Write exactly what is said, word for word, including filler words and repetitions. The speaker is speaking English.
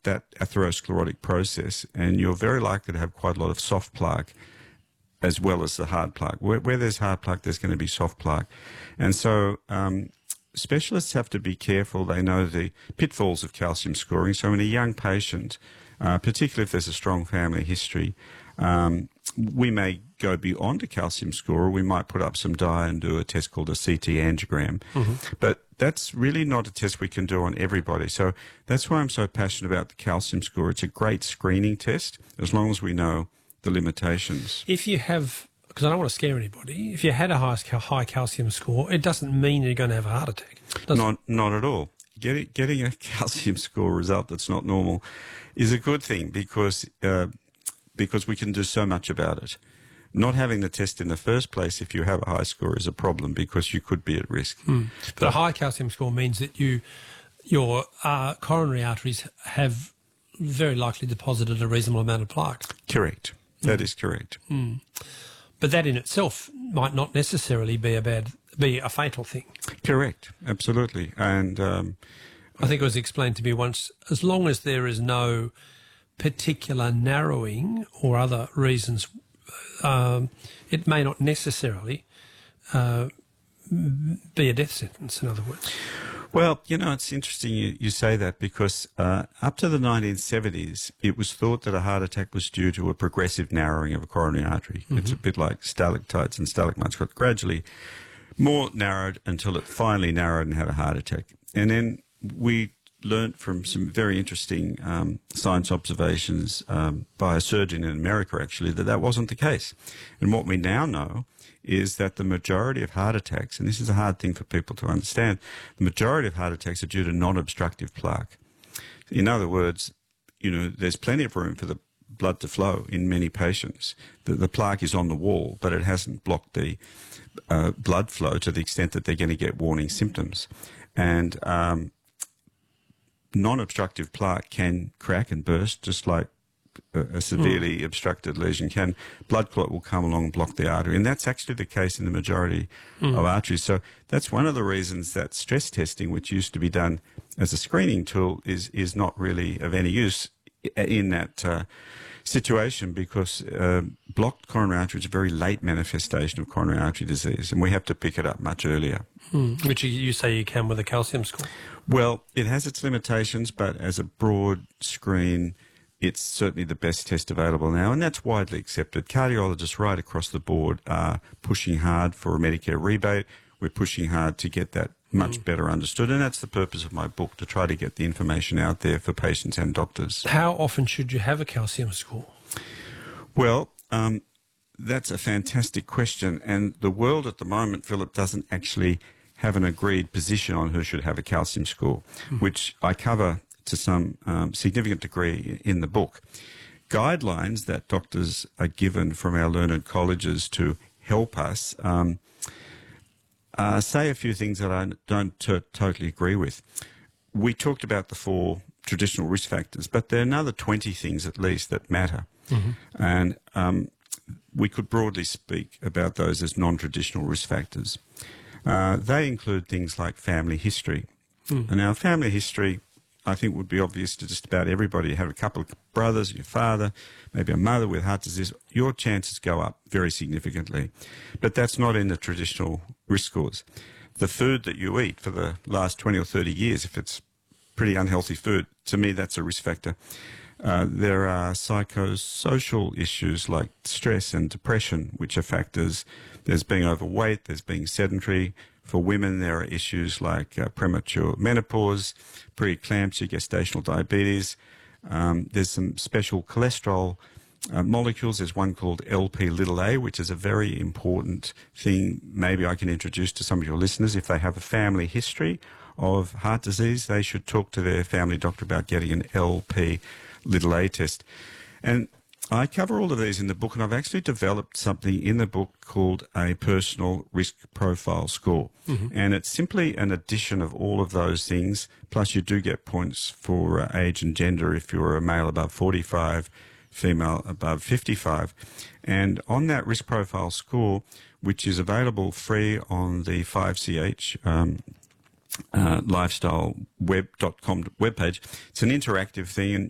that atherosclerotic process, and you're very likely to have quite a lot of soft plaque as well as the hard plaque. Where, where there's hard plaque, there's going to be soft plaque. And so um, specialists have to be careful. They know the pitfalls of calcium scoring. So in a young patient, uh, particularly if there's a strong family history, um, we may go beyond a calcium score. We might put up some dye and do a test called a C T angiogram. Mm-hmm. But that's really not a test we can do on everybody. So that's why I'm so passionate about the calcium score. It's a great screening test as long as we know the limitations. If you have, because I don't want to scare anybody, if you had a high, high calcium score, it doesn't mean you're going to have a heart attack. Not, not at all. Getting, getting a calcium score result that's not normal is a good thing because, uh, because we can do so much about it. Not having the test in the first place, if you have a high score, is a problem because you could be at risk. Mm. But a high calcium score means that you, your uh, coronary arteries have very likely deposited a reasonable amount of plaque. Correct. That is correct. Mm. But that in itself might not necessarily be a bad, be a fatal thing. Correct. Absolutely. And um, I think it was explained to me once, as long as there is no particular narrowing or other reasons, um, it may not necessarily uh, be a death sentence, in other words. Well, you know, it's interesting you, you say that because uh, up to the nineteen seventies, it was thought that a heart attack was due to a progressive narrowing of a coronary artery. Mm-hmm. It's a bit like stalactites and stalagmites, got gradually more narrowed until it finally narrowed and had a heart attack. And then we learnt from some very interesting um, science observations um, by a surgeon in America, actually, that that wasn't the case. And what we now know is that the majority of heart attacks, and this is a hard thing for people to understand, the majority of heart attacks are due to non-obstructive plaque. In other words, you know, there's plenty of room for the blood to flow in many patients. The, the plaque is on the wall, but it hasn't blocked the uh, blood flow to the extent that they're going to get warning symptoms. And um, non-obstructive plaque can crack and burst just like a severely mm. obstructed lesion can. Blood clot will come along and block the artery, and that's actually the case in the majority mm. of arteries. So that's one of the reasons that stress testing, which used to be done as a screening tool, is is not really of any use in that uh, situation, because uh, blocked coronary artery is a very late manifestation of coronary artery disease, and we have to pick it up much earlier. Mm. Which you say you can with a calcium score. Well, it has its limitations, but as a broad screen, it's certainly the best test available now, and that's widely accepted. Cardiologists right across the board are pushing hard for a Medicare rebate. We're pushing hard to get that much mm. better understood, and that's the purpose of my book, to try to get the information out there for patients and doctors. How often should you have a calcium score? Well, um, that's a fantastic question, and the world at the moment, Philip, doesn't actually have an agreed position on who should have a calcium score, mm. which I cover to some um, significant degree in the book. Guidelines that doctors are given from our learned colleges to help us um, uh, say a few things that I don't t- totally agree with. We talked about the four traditional risk factors, but there are another twenty things at least that matter. Mm-hmm. And um, we could broadly speak about those as non-traditional risk factors. Uh, they include things like family history. Mm. And our family history, I think, would be obvious to just about everybody. You have a couple of brothers, your father, maybe a mother with heart disease, your chances go up very significantly. But that's not in the traditional risk scores. The food that you eat for the last twenty or thirty years, if it's pretty unhealthy food, to me that's a risk factor. Uh, there are psychosocial issues like stress and depression, which are factors. There's being overweight, there's being sedentary. For women, there are issues like uh, premature menopause, preeclampsia, gestational diabetes. Um, there's some special cholesterol uh, molecules. There's one called L P little a, which is a very important thing maybe I can introduce to some of your listeners. If they have a family history of heart disease, they should talk to their family doctor about getting an L P little a test. And I cover all of these in the book, and I've actually developed something in the book called a personal risk profile score. Mm-hmm. And it's simply an addition of all of those things, plus you do get points for uh, age and gender if you're a male above forty-five, female above fifty-five. And on that risk profile score, which is available free on the five C H um, uh, lifestyle web dot com webpage, it's an interactive thing, and